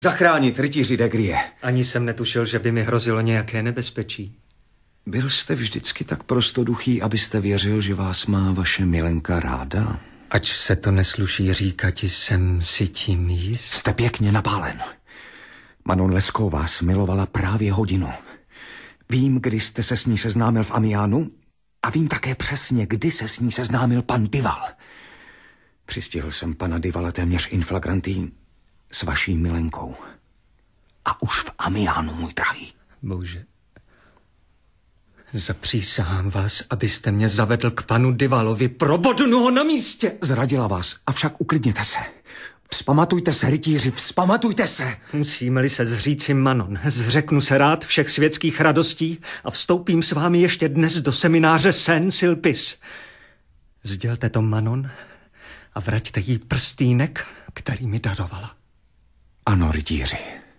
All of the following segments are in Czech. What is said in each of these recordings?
zachránit rytíři de Grie. Ani jsem netušil, že by mi hrozilo nějaké nebezpečí. Byl jste vždycky tak prostoduchý, abyste věřil, že vás má vaše milenka ráda? Ač se to nesluší říkat, jsem si tím jist. Jste pěkně napálen. Manon Lescaut vás milovala právě hodinu. Vím, kdy jste se s ní seznámil v Amiánu a vím také přesně, kdy se s ní seznámil pan Duval. Přistihl jsem pana Duvala téměř in flagranti s vaší milenkou. A už v Amiánu, můj drahý. Bože, zapřísahám vás, abyste mě zavedl k panu Duvalovi. Probodnu ho na místě. Zradila vás, avšak uklidněte se. Vzpamatujte se, rytíři, vzpamatujte se. Musíme-li se zříci Manon, zřeknu se rád všech světských radostí a vstoupím s vámi ještě dnes do semináře Saint-Sulpice. Sdělte to Manon a vraťte jí prstýnek, který mi darovala. Ano, rytíři.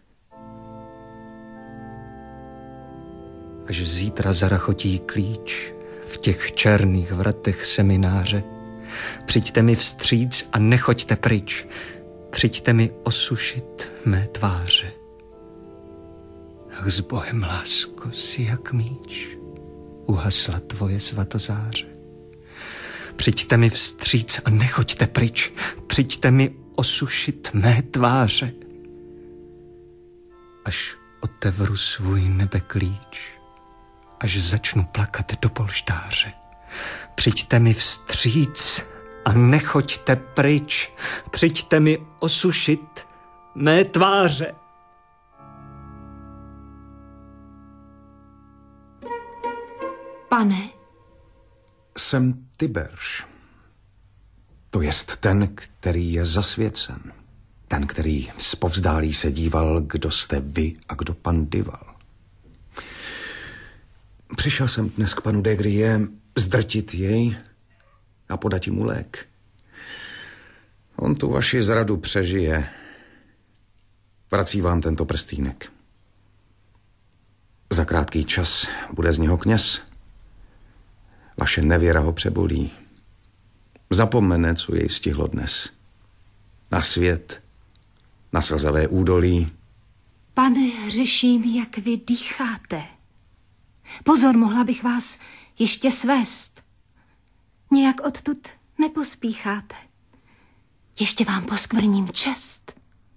Až zítra zarachotí klíč v těch černých vratech semináře, přijďte mi vstříc a nechoďte pryč. Přijďte mi osušit mé tváře. Ach, s Bohem, lásko, si jak míč uhasla tvoje svatozáře. Přijďte mi vstříc a nechoďte pryč. Přijďte mi osušit mé tváře. Až otevřu svůj nebeklíč, až začnu plakat do polštáře. Přijďte mi vstříc a nechoďte pryč. Přijďte mi osušit mé tváře. Pane? Jsem Tiberž. To jest ten, který je zasvěcen. Ten, který zpovzdálí se díval, kdo jste vy a kdo pan Duval. Přišel jsem dnes k panu de Grie zdrtit jej a podat mu lék. On tu vaši zradu přežije. Vrací vám tento prstýnek. Za krátký čas bude z něho kněz. Vaše nevěra ho přebolí. Zapomene, co jej stihlo dnes. Na svět, na slzavé údolí. Pane, hřeším, jak vy dýcháte. Pozor, mohla bych vás ještě svést. Nějak odtud nepospícháte. Ještě vám poskvrním čest.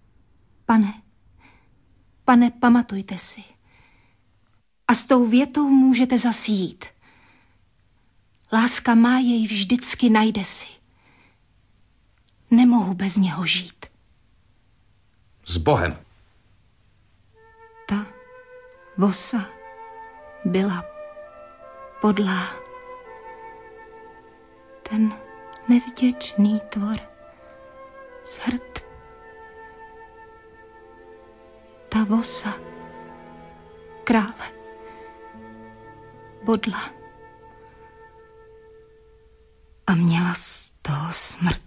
Pane, pamatujte si. A s tou větou můžete zasít. Láska má jej vždycky najde si. Nemohu bez něho žít. S Bohem. Ta vosa byla podlá. Ten nevděčný tvor zhrt. Ta vosa krále bodla a měla z toho smrt.